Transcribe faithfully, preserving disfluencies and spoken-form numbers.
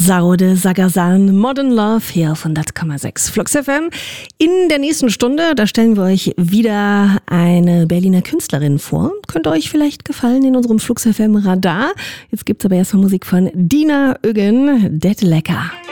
Saude Sagasan, Modern Love hier auf hundert Komma sechs Flux F M. In der nächsten Stunde, da stellen wir euch wieder eine Berliner Künstlerin vor. Könnte euch vielleicht gefallen in unserem Flux F M Radar. Jetzt gibt's aber erstmal Musik von Dina Öggen, Det Lecker.